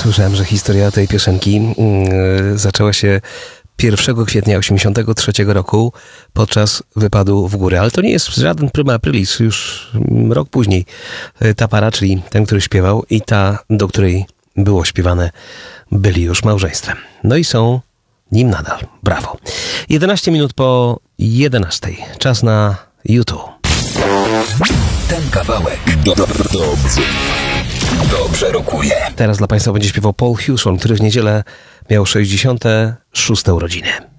słyszałem, że historia tej piosenki zaczęła się 1 kwietnia 1983 roku podczas wypadu w góry. Ale to nie jest żaden prima aprilis. Już rok później ta para, czyli ten, który śpiewał, i ta, do której było śpiewane, byli już małżeństwem. No i są nim nadal. Brawo. 11 minut po 11. Czas na YouTube. Ten kawałek dobrze rokuje. Teraz dla Państwa będzie śpiewał Paul Hewson, który w niedzielę miał 66. urodziny.